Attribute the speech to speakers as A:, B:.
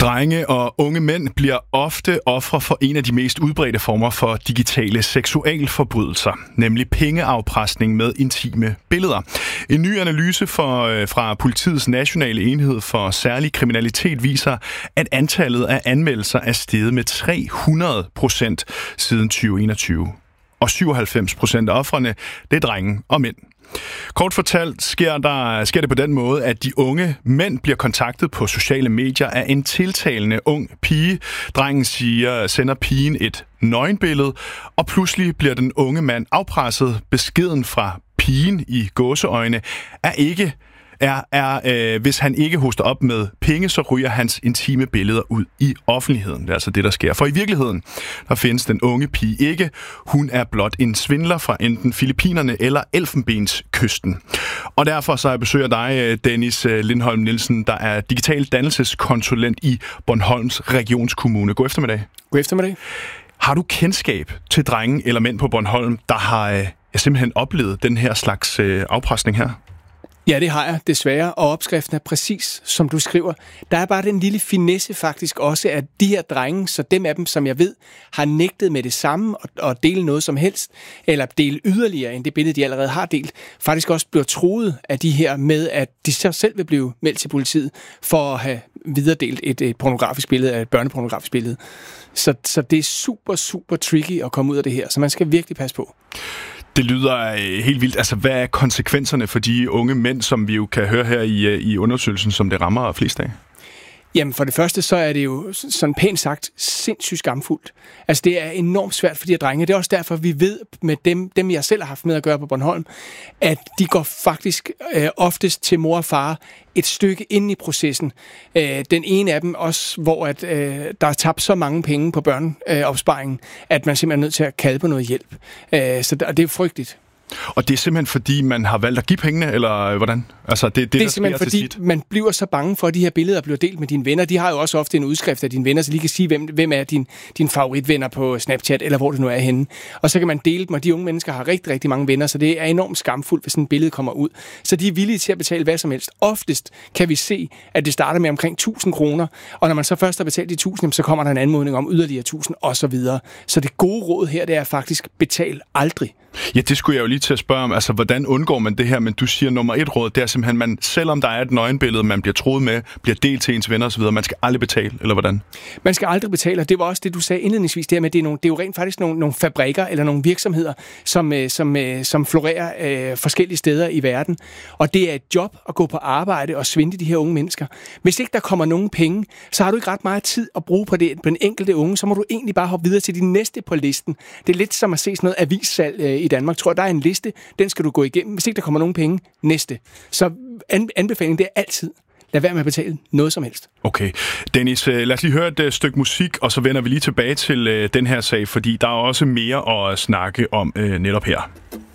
A: Drenge og unge mænd bliver ofte ofre for en af de mest udbredte former for digitale seksualforbrydelser, nemlig pengeafpresning med intime billeder. En ny analyse fra Politiets Nationale Enhed for Særlig Kriminalitet viser, at antallet af anmeldelser er steget med 300% siden 2021. Og 97% af ofrene, det er drenge og mænd. Kort fortalt sker det på den måde, at de unge mænd bliver kontaktet på sociale medier af en tiltalende ung pige. Drengen sender pigen et nøgenbillede, og pludselig bliver den unge mand afpresset. Beskeden fra pigen i gåseøjne hvis han ikke hoster op med penge, så ryger hans intime billeder ud i offentligheden. Det er altså det, der sker. For i virkeligheden, der findes den unge pige ikke. Hun er blot en svindler fra enten Filippinerne eller Elfenbenskysten. Og derfor så har jeg besøg af dig, Dennis Lindholm Nielsen, der er digital dannelseskonsulent i Bornholms Regionskommune. God eftermiddag.
B: God eftermiddag.
A: Har du kendskab til drenge eller mænd på Bornholm, der har simpelthen oplevet den her slags afpresning her?
B: Ja, det har jeg desværre, og opskriften er præcis, som du skriver. Der er bare den lille finesse faktisk også, at de her drenge, så dem af dem, som jeg ved, har nægtet med det samme at dele noget som helst, eller dele yderligere end det billede, de allerede har delt, faktisk også bliver truet af de her med, at de så selv vil blive meldt til politiet for at have videredelt et pornografisk billede, et børnepornografisk billede. Så det er super, super tricky at komme ud af det her, så man skal virkelig passe på.
A: Det lyder helt vildt. Altså, hvad er konsekvenserne for de unge mænd, som vi jo kan høre her i undersøgelsen, som det rammer flest af?
B: Jamen, for det første, så er det jo sådan pænt sagt sindssygt skamfuldt. Altså, det er enormt svært for de her drenge. Det er også derfor, vi ved med dem jeg selv har haft med at gøre på Bornholm, at de går faktisk oftest til mor og far et stykke ind i processen. Den ene af dem også, hvor der er tabt så mange penge på børneopsparingen, at man simpelthen er nødt til at kalde på noget hjælp. Og det er frygteligt.
A: Og det er simpelthen fordi, man har valgt at give pengene, eller hvordan? Altså, det er
B: simpelthen fordi, man bliver så bange for, at de her billeder bliver delt med dine venner. De har jo også ofte en udskrift af dine venner, så de kan sige, hvem er din favoritvenner på Snapchat, eller hvor det nu er henne. Og så kan man dele dem, og de unge mennesker har rigtig, rigtig mange venner, så det er enormt skamfuldt, hvis sådan et billede kommer ud. Så de er villige til at betale hvad som helst. Oftest kan vi se, at det starter med omkring 1.000 kroner, og når man så først har betalt de 1.000, så kommer der en anmodning om yderligere 1.000 osv. Så det gode råd her, det er faktisk betal aldrig.
A: Ja, det skulle jeg jo lige til at spørge om. Altså, hvordan undgår man det her? Men du siger, nummer 1 råd, det er simpelthen, selvom der er et nøgenbillede, man bliver troet med, bliver delt til ens venner osv., man skal aldrig betale, eller hvordan?
B: Man skal aldrig betale, og det var også det, du sagde indledningsvis, det her med, det er jo rent faktisk nogle fabrikker eller nogle virksomheder, som florerer forskellige steder i verden. Og det er et job at gå på arbejde og svindle de her unge mennesker. Hvis ikke der kommer nogen penge, så har du ikke ret meget tid at bruge på den enkelte unge, så må du egentlig bare hoppe videre til de næste på listen. Det er lidt som at se sådan noget avissalg i Danmark. Tror jeg, der er en liste, den skal du gå igennem. Hvis ikke der kommer nogen penge, næste. Så anbefalingen, det er altid, lad være med at betale noget som helst.
A: Okay. Dennis, lad os lige høre et stykke musik, og så vender vi lige tilbage til den her sag, fordi der er også mere at snakke om netop her.